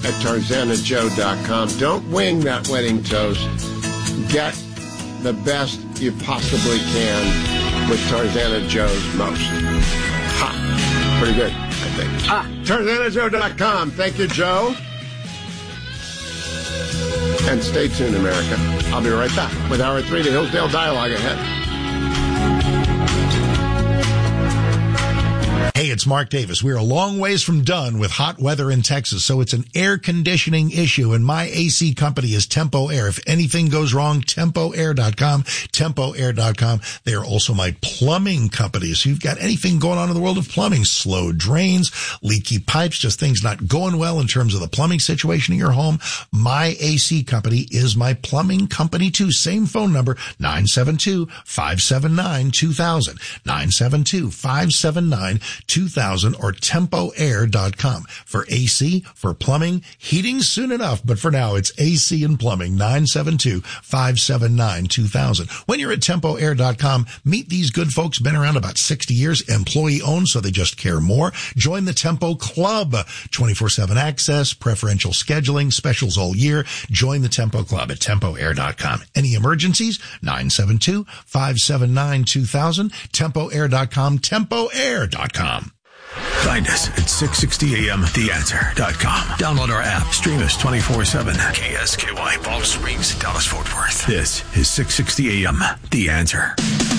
at TarzanaJoe.com. Don't wing that wedding toast. Get the best you possibly can with Tarzana Joe's most. Ha! Pretty good, I think. TarzanaJoe.com. Thank you, Joe. And stay tuned, America. I'll be right back with Hour 3, the Hillsdale Dialogue ahead. Hey, it's Mark Davis. We're a long ways from done with hot weather in Texas, so it's an air conditioning issue, and my AC company is Tempo Air. If anything goes wrong, TempoAir.com, TempoAir.com. They are also my plumbing company. So you've got anything going on in the world of plumbing, slow drains, leaky pipes, just things not going well in terms of the plumbing situation in your home. My AC company is my plumbing company too. Same phone number, 972-579-2000, 972-579-2000, or TempoAir.com for AC, for plumbing, heating soon enough. But for now, it's AC and plumbing, 972-579-2000. When you're at TempoAir.com, meet these good folks, been around about 60 years, employee owned, so they just care more. Join the Tempo Club, 24/7 access, preferential scheduling, specials all year. Join the Tempo Club at TempoAir.com. Any emergencies? 972-579-2000, TempoAir.com, TempoAir.com. Find us at 660amtheanswer.com. Download our app. Stream us 24/7. KSKY, Palm Springs, Dallas, Fort Worth. This is 660 AM, The Answer.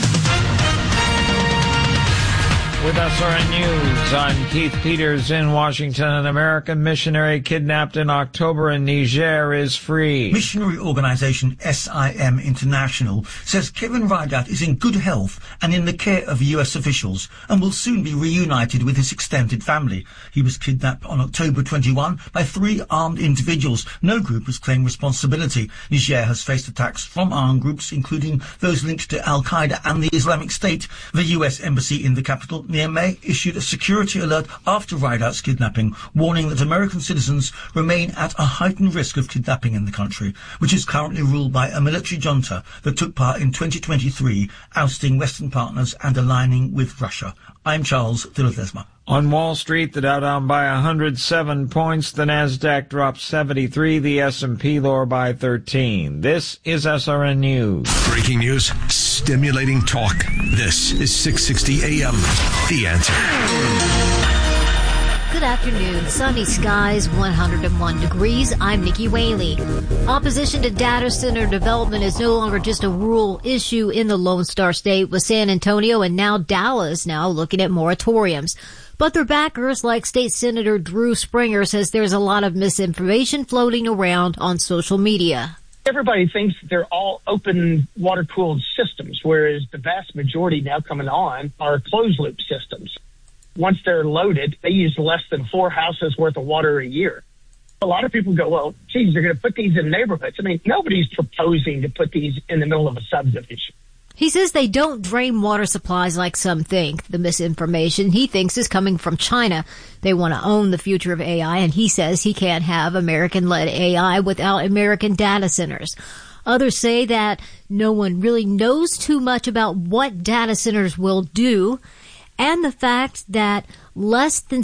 With SRN News, I'm Keith Peters in Washington. An American missionary kidnapped in October in Niger is free. Missionary organization SIM International says Kevin Raidat is in good health and in the care of U.S. officials and will soon be reunited with his extended family. He was kidnapped on October 21 by 3 armed individuals. No group has claimed responsibility. Niger has faced attacks from armed groups, including those linked to Al-Qaeda and the Islamic State. The U.S. Embassy in the capital, Niamey, issued a security alert after Raidat's kidnapping, warning that American citizens remain at a heightened risk of kidnapping in the country, which is currently ruled by a military junta that took part in 2023, ousting Western partners and aligning with Russia. I'm Charles de Ledesma. On Wall Street, the Dow down by 107 points, the Nasdaq dropped 73, the S&P lower by 13. This is SRN News. Breaking news, stimulating talk. This is 660 AM, The Answer. Good afternoon. Sunny skies, 101 degrees. I'm Nikki Whaley. Opposition to data center development is no longer just a rural issue in the Lone Star State, with San Antonio and now Dallas now looking at moratoriums. But their backers, like State Senator Drew Springer, says there's a lot of misinformation floating around on social media. Everybody thinks they're all open water-cooled systems, whereas the vast majority now coming on are closed-loop systems. Once they're loaded, they use less than 4 houses worth of water a year. A lot of people go, well, geez, they're going to put these in neighborhoods. I mean, nobody's proposing to put these in the middle of a subdivision. He says they don't drain water supplies like some think. The misinformation he thinks is coming from China. They want to own the future of AI, and he says he can't have American-led AI without American data centers. Others say that no one really knows too much about what data centers will do, and the fact that less than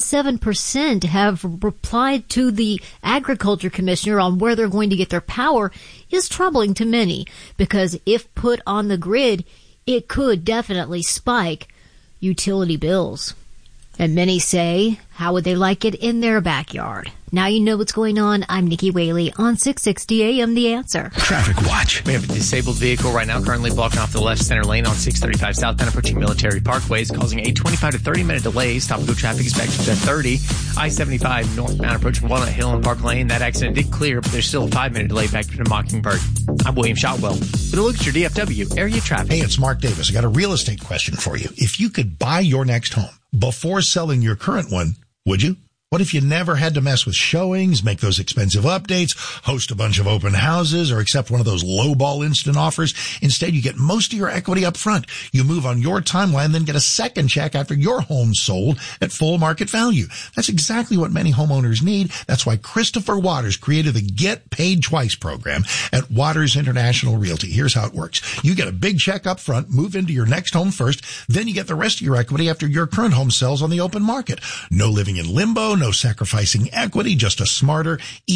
7% have replied to the agriculture commissioner on where they're going to get their power is troubling to many, because if put on the grid, it could definitely spike utility bills. And many say, how would they like it in their backyard? Now you know what's going on. I'm Nikki Whaley on 660 AM The Answer. Traffic watch. We have a disabled vehicle right now currently blocking off the left center lane on 635 southbound approaching Military Parkways, causing a 25 to 30 minute delay. Stop and go traffic is back to 30. I-75 northbound approaching Walnut Hill and Park Lane. That accident did clear, but there's still a 5-minute delay back to Mockingbird. I'm William Shotwell. With a look at your DFW area traffic. Hey, it's Mark Davis. I got a real estate question for you. If you could buy your next home before selling your current one, would you? What if you never had to mess with showings, make those expensive updates, host a bunch of open houses, or accept one of those lowball instant offers? Instead, you get most of your equity up front. You move on your timeline, then get a second check after your home's sold at full market value. That's exactly what many homeowners need. That's why Christopher Waters created the Get Paid Twice program at Waters International Realty. Here's how it works. You get a big check up front, move into your next home first, then you get the rest of your equity after your current home sells on the open market. No living in limbo, no sacrificing equity, just a smarter,